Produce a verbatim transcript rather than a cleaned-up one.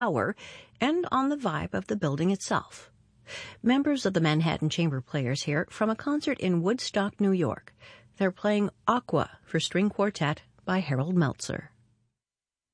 power and on the vibe of the building itself. Members of the Manhattan Chamber Players here from a concert in Woodstock, New York. They're playing Aqua for String Quartet by Harold Meltzer.